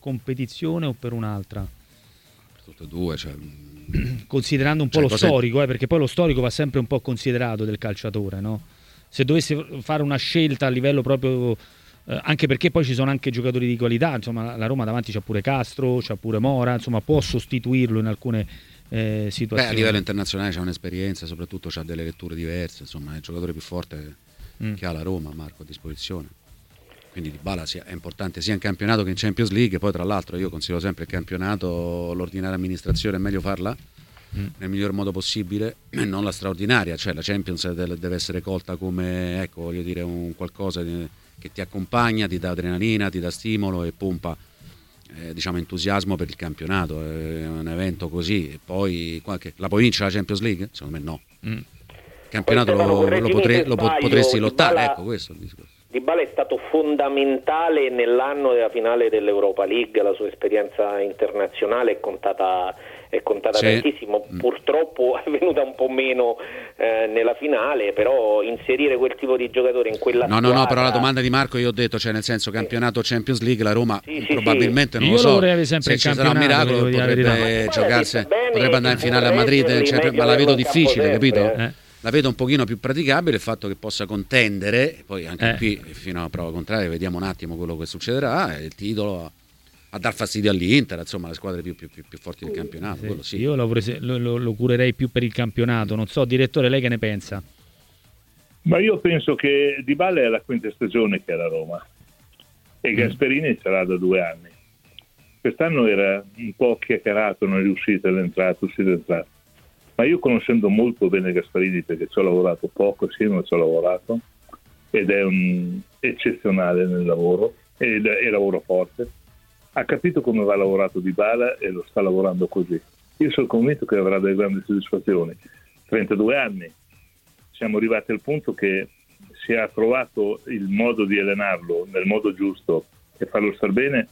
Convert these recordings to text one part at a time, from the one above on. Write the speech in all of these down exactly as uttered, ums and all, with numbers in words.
competizione o per un'altra? Per tutte e due, cioè... considerando un po' cioè, lo storico, eh, perché poi lo storico va sempre un po' considerato del calciatore, no? Se dovessi fare una scelta a livello proprio, eh, anche perché poi ci sono anche giocatori di qualità, insomma la Roma davanti c'ha pure Castro, c'ha pure Mora, insomma può sostituirlo in alcune eh, situazioni. Beh, a livello internazionale c'ha un'esperienza, soprattutto c'ha delle letture diverse, insomma è il giocatore più forte mm. che ha la Roma, Marco, a disposizione. Quindi Dybala è importante sia in campionato che in Champions League. Poi tra l'altro io considero sempre il campionato, l'ordinaria amministrazione è meglio farla mm. nel miglior modo possibile e non la straordinaria, cioè la Champions deve essere colta come, ecco, voglio dire, un qualcosa che ti accompagna, ti dà adrenalina, ti dà stimolo e pompa eh, diciamo entusiasmo per il campionato. È un evento così e poi qualche... la puoi vincere la Champions League? Secondo me no. Mm. Il campionato lo, lo, potre, lo potresti lottare, Dybala... ecco questo è il discorso. Dybala è stato fondamentale nell'anno della finale dell'Europa League, la sua esperienza internazionale è contata, è contata sì. tantissimo, mm. purtroppo è venuta un po' meno eh, nella finale, però inserire quel tipo di giocatore in quella no, squadra... No, no, però la domanda di Marco io ho detto, cioè nel senso campionato Champions League, la Roma sì, sì, probabilmente sì. non io lo so, lo vorrei avere sempre se in ci sarà un miracolo potrebbe giocarsi, potrebbe andare in finale a Madrid, cioè, ma la vedo difficile, capito? Eh. Eh. La vedo un pochino più praticabile il fatto che possa contendere, poi anche eh. qui fino a prova contraria vediamo un attimo quello che succederà, il titolo a dar fastidio all'Inter, insomma le squadre più, più, più, più forti del campionato. Sì. Quello sì. Io lo, prese, lo, lo, lo curerei più per il campionato, non so, direttore, lei che ne pensa? Ma io penso che Dybala è la quinta stagione che è la Roma e mm. Gasperini sarà da due anni. Quest'anno era un po' chiacchierato, non è riuscito all'entrata, uscito all'entrata. Ma io conoscendo molto bene Gasperini, perché ci ho lavorato poco, sì, non ci ho lavorato, ed è un eccezionale nel lavoro, e lavoro forte, ha capito come va lavorato Dybala e lo sta lavorando così. Io sono convinto che avrà delle grandi soddisfazioni. trentadue anni, siamo arrivati al punto che si è trovato il modo di allenarlo nel modo giusto e farlo star bene.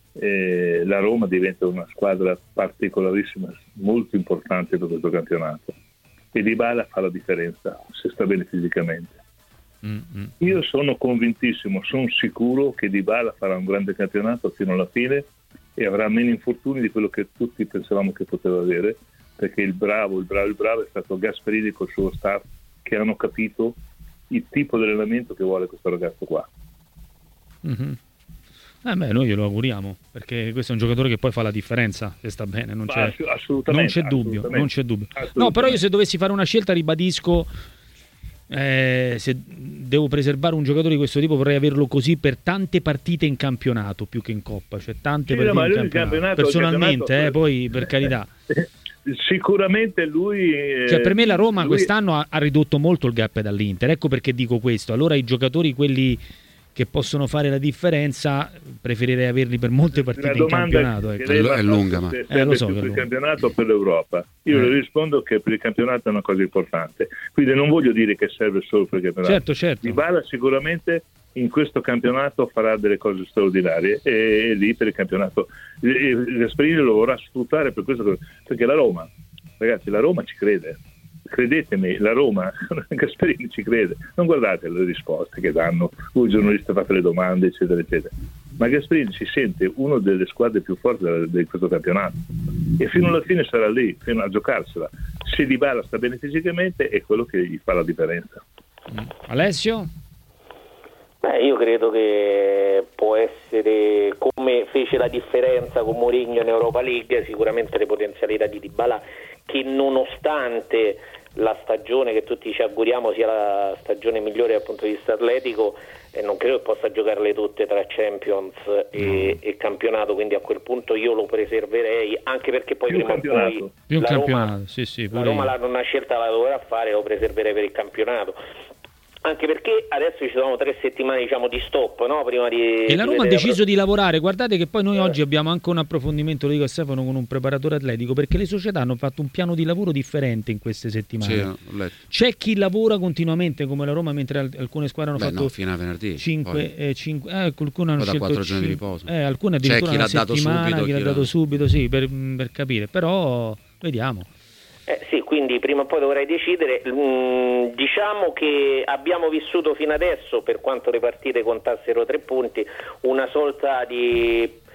E la Roma diventa una squadra particolarissima, molto importante per questo campionato e Dybala fa la differenza se sta bene fisicamente. Mm-hmm. Io sono convintissimo, sono sicuro che Dybala farà un grande campionato fino alla fine e avrà meno infortuni di quello che tutti pensavamo che poteva avere, perché il bravo, il bravo, il bravo è stato Gasperini col suo staff che hanno capito il tipo di allenamento che vuole questo ragazzo qua. Mm-hmm. Eh beh, noi glielo auguriamo, perché questo è un giocatore che poi fa la differenza, se sta bene, non c'è, non c'è dubbio, non c'è dubbio. No, però io se dovessi fare una scelta ribadisco, eh, se devo preservare un giocatore di questo tipo vorrei averlo così per tante partite in campionato più che in Coppa, cioè tante sì, partite in campionato. campionato. Personalmente, campionato, eh, poi per carità. Sicuramente lui... Eh, cioè per me la Roma lui... quest'anno ha, ha ridotto molto il gap dall'Inter, ecco perché dico questo. Allora i giocatori, quelli... che possono fare la differenza, preferirei averli per molte partite in campionato. Ecco. È, è lunga, ma eh, lo so, per il campionato o per l'Europa. Io eh. le rispondo che per il campionato è una cosa importante. Quindi non voglio dire che serve solo per il campionato. Certo, certo. Dybala sicuramente in questo campionato farà delle cose straordinarie e, e lì per il campionato Gasperini lo vorrà sfruttare per questo, perché la Roma, ragazzi, la Roma ci crede. Credetemi, la Roma, Gasperini ci crede, non guardate le risposte che danno, voi giornalisti fate le domande eccetera eccetera, ma Gasperini si sente una delle squadre più forti di questo campionato e fino alla fine sarà lì, fino a giocarsela. Se Dybala sta bene fisicamente è quello che gli fa la differenza. Alessio? Beh, io credo che può essere, come fece la differenza con Mourinho in Europa League, sicuramente le potenzialità di Dybala, che nonostante la stagione che tutti ci auguriamo sia la stagione migliore dal punto di vista atletico, eh, non credo che possa giocarle tutte tra Champions e, e campionato, quindi a quel punto io lo preserverei, anche perché poi più prima o poi più la campionato, Roma, sì, sì, la Roma la, una scelta la dovrà fare, lo preserverei per il campionato. Anche perché adesso ci sono tre settimane diciamo di stop, no? Prima di e la Roma ha deciso la... di lavorare. Guardate che poi noi eh. oggi abbiamo anche un approfondimento, lo dico a Stefano, con un preparatore atletico, perché le società hanno fatto un piano di lavoro differente in queste settimane. Sì, c'è chi lavora continuamente come la Roma, mentre alcune squadre hanno Beh, fatto no, fino a venerdì cinque, eh, cinque eh, alcune hanno da scelto quattro giorni cinque, di riposo. Eh, alcune addirittura c'è chi una l'ha dato settimana, subito, chi l'ha chi dato l'ha... subito, sì, per, per capire. Però vediamo. Eh, sì, quindi prima o poi dovrai decidere. Mm, diciamo che abbiamo vissuto fino adesso, per quanto le partite contassero tre punti, una sorta di